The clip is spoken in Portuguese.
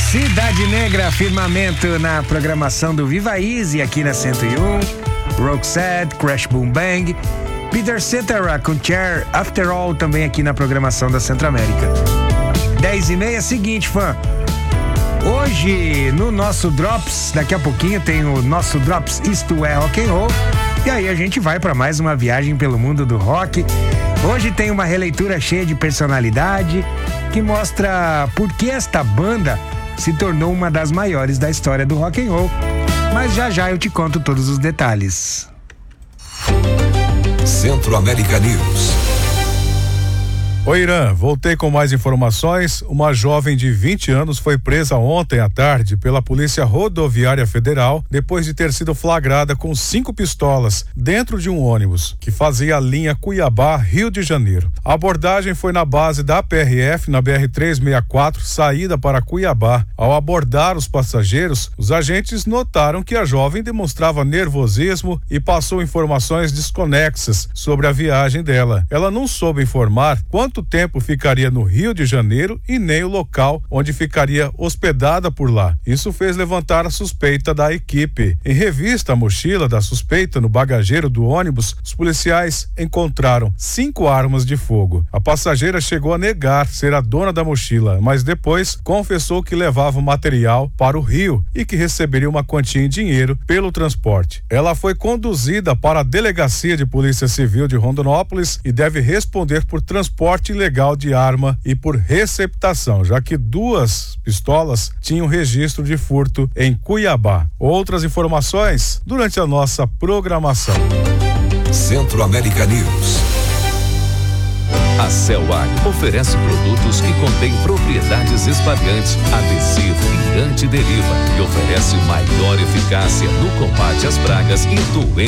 Cidade Negra, Firmamento na programação do Viva Easy aqui na 101. Roxette, Crash Boom Bang. Peter Cetera com Cher, After All também aqui na programação da Centro-América. 10h30, seguinte, fã. Hoje no nosso Drops, daqui a pouquinho tem o nosso Drops Isto é Rock and Roll. E aí a gente vai para mais uma viagem pelo mundo do rock. Hoje tem uma releitura cheia de personalidade que mostra por que esta banda se tornou uma das maiores da história do rock and roll. Mas já eu te conto todos os detalhes. Centro-América News. Oi, Irã, voltei com mais informações. Uma jovem de 20 anos foi presa ontem à tarde pela Polícia Rodoviária Federal depois de ter sido flagrada com 5 pistolas dentro de um ônibus que fazia a linha Cuiabá-Rio de Janeiro. A abordagem foi na base da PRF, na BR-364, saída para Cuiabá. Ao abordar os passageiros, os agentes notaram que a jovem demonstrava nervosismo e passou informações desconexas sobre a viagem dela. Ela não soube informar quanto tempo ficaria no Rio de Janeiro e nem o local onde ficaria hospedada por lá. Isso fez levantar a suspeita da equipe. Em revista à mochila da suspeita no bagageiro do ônibus, os policiais encontraram 5 armas de fogo. A passageira chegou a negar ser a dona da mochila, mas depois confessou que levava o material para o Rio e que receberia uma quantia em dinheiro pelo transporte. Ela foi conduzida para a Delegacia de Polícia Civil de Rondonópolis e deve responder por transporte ilegal de arma e por receptação, já que 2 pistolas tinham registro de furto em Cuiabá. Outras informações durante a nossa programação. Centro-América News. A Celag oferece produtos que contêm propriedades espalhantes, adesivo e antideriva e oferece maior eficácia no combate às pragas e doenças